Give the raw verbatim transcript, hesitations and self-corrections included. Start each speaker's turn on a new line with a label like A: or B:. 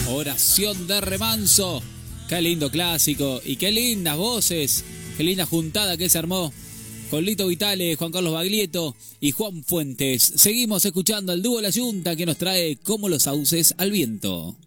A: Oración de remanso. Qué lindo clásico y qué lindas voces. Qué linda juntada que se armó con Lito Vitale, Juan Carlos Baglietto y Juan Fuentes. Seguimos escuchando al dúo La Yunta que nos trae Como los sauces al viento.